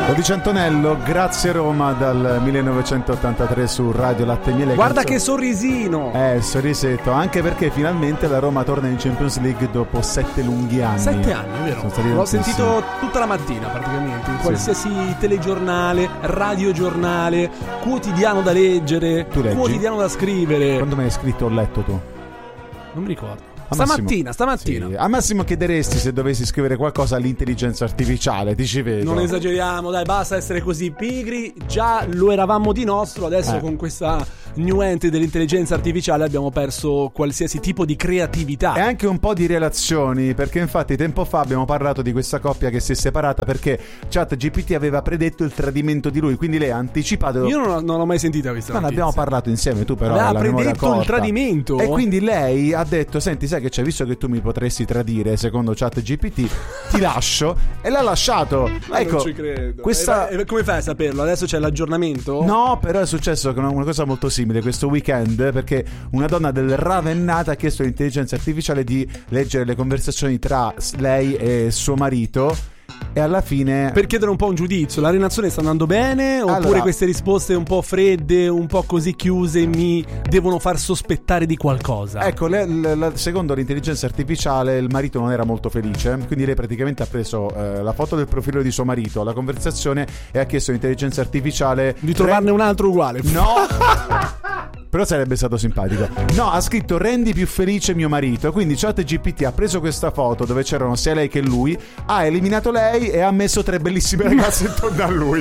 Lo dice Antonello, grazie Roma dal 1983 su Radio Latte e Miele. Guarda che sorrisino! Sorrisetto, anche perché finalmente la Roma torna in Champions League dopo 7 lunghi anni. 7 anni, vero? L'ho sentito tutta la mattina praticamente, in qualsiasi telegiornale, radiogiornale, quotidiano da leggere, quotidiano da scrivere. Quando me l'hai scritto ho letto tu? Non mi ricordo. Stamattina. Sì. A Massimo chiederesti se dovessi scrivere qualcosa all'intelligenza artificiale, ti ci vedo. Non esageriamo, dai, basta essere così pigri. Già lo eravamo di nostro, adesso con questa new entry dell'intelligenza artificiale abbiamo perso qualsiasi tipo di creatività. E anche un po' di relazioni, perché infatti tempo fa abbiamo parlato di questa coppia che si è separata perché ChatGPT aveva predetto il tradimento di lui, quindi lei ha anticipato. Io non l'ho mai sentita questa notizia. Ne abbiamo parlato insieme, tu però aveva predetto il tradimento. E quindi lei ha detto: senti, sai che c'è, visto che tu mi potresti tradire secondo ChatGPT, ti lascio. E l'ha lasciato. Ma ecco, non ci credo. Questa... come fai a saperlo? Adesso c'è l'aggiornamento? No, però è successo una cosa molto simile questo weekend, perché una donna del Ravennata ha chiesto all'intelligenza artificiale di leggere le conversazioni tra lei e suo marito. E alla fine, per chiedere un po' un giudizio, la relazione sta andando bene? Oppure allora, queste risposte un po' fredde, un po' così chiuse mi devono far sospettare di qualcosa? Ecco, secondo l'intelligenza artificiale il marito non era molto felice, quindi lei praticamente ha preso la foto del profilo di suo marito, la conversazione, e ha chiesto all'intelligenza artificiale di trovarne un altro uguale. No. Però sarebbe stato simpatico. No, ha scritto: rendi più felice mio marito. Quindi ChatGPT ha preso questa foto dove c'erano sia lei che lui, ha eliminato lei e ha messo 3 bellissime ragazze intorno a lui.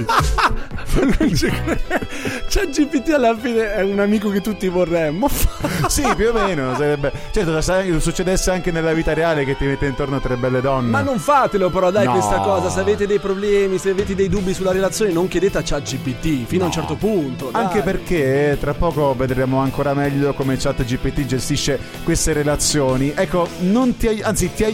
ChatGPT alla fine è un amico che tutti vorremmo. Sì, più o meno sarebbe. Certo, se succedesse anche nella vita reale che ti mette intorno 3 belle donne. Ma non fatelo però, dai, questa cosa. Se avete dei problemi, se avete dei dubbi sulla relazione, non chiedete a ChatGPT fino a un certo punto, dai. Anche perché tra poco vedremo ancora meglio come ChatGPT gestisce queste relazioni. Ecco, ti